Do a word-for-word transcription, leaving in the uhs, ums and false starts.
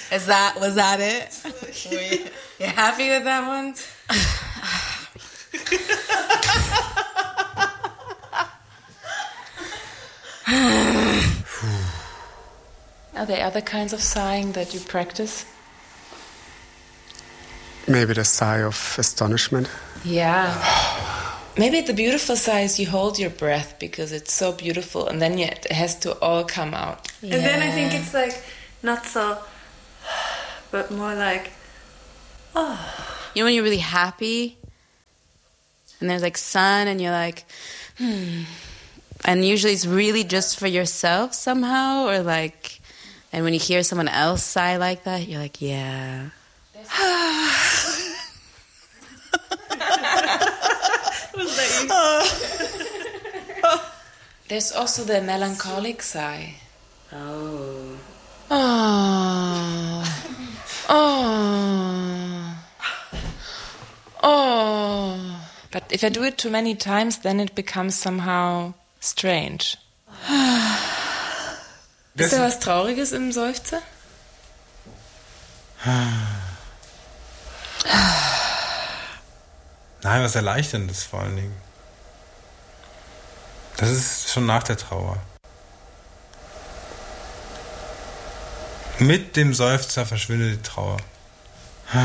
Is that, was that it? Were you, you happy with that one? Are there other kinds of sighing that you practice? Maybe the sigh of astonishment. Yeah. Maybe the beautiful sigh is you hold your breath because it's so beautiful and then it has to all come out. Yeah. And then I think it's like not so, but more like, oh. You know when you're really happy and there's like sun and you're like, hmm. And usually it's really just for yourself somehow, or like, and when you hear someone else sigh like that, you're like, yeah. There's also the melancholic sigh. Oh. Oh. Oh. Oh. But if I do it too many times, then it becomes somehow strange. Ist da was Trauriges im Seufzer? Nein, was Erleichterndes vor allen Dingen. Das ist schon nach der Trauer. Mit dem Seufzer verschwindet die Trauer.